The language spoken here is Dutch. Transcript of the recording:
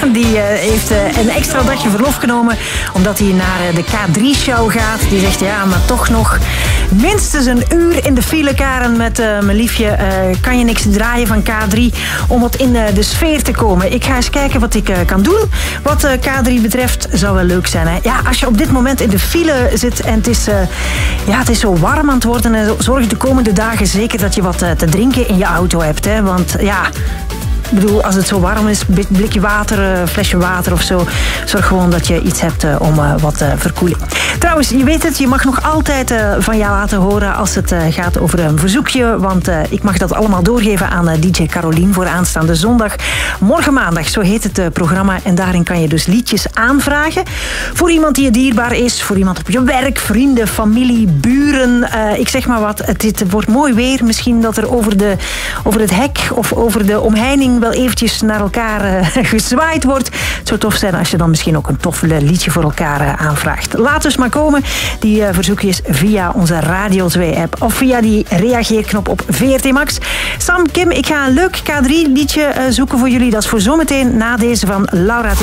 Die heeft een extra dagje verlof genomen, omdat hij naar de K3-show gaat. Die zegt, ja, maar toch nog minstens een uur in de file, Karen, met mijn liefje. Kan je niks draaien van K3 om wat in de sfeer te komen? Ik ga eens kijken wat ik kan doen. Wat K3 betreft zou wel leuk zijn. Hè? Ja, als je op dit moment in de file zit en het is zo warm aan het worden, zorg de komende dagen zeker dat je wat te drinken in je auto hebt. Hè? Want ja, ik bedoel, als het zo warm is, blikje water, flesje water of zo, zorg gewoon dat je iets hebt om wat verkoeling. Trouwens, je weet het, je mag nog altijd van jou laten horen als het gaat over een verzoekje, want ik mag dat allemaal doorgeven aan DJ Carolien voor aanstaande zondag. Morgen maandag, zo heet het programma, en daarin kan je dus liedjes aanvragen voor iemand die je dierbaar is, voor iemand op je werk, vrienden, familie, buren, ik zeg maar wat. Het wordt mooi weer, misschien dat er over het hek of over de omheining wel eventjes naar elkaar gezwaaid wordt. Het zou tof zijn als je dan misschien ook een tof liedje voor elkaar aanvraagt. Laat dus maar komen. Die verzoekjes via onze Radio 2-app of via die reageerknop op VRT Max. Sam, Kim, ik ga een leuk K3-liedje zoeken voor jullie. Dat is voor zometeen na deze van Laura.